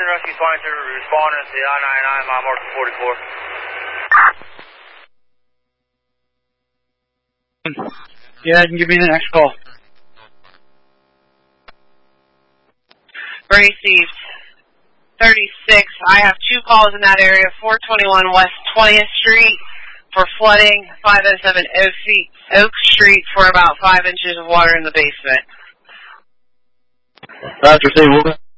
Rescue 22 responding to the I-99, mile marker 44. Yeah, you can give me the next call. Received 36. I have 2 calls in that area, 421 West 20th Street for flooding, 507 Oak Street for about 5 inches of water in the basement. Roger,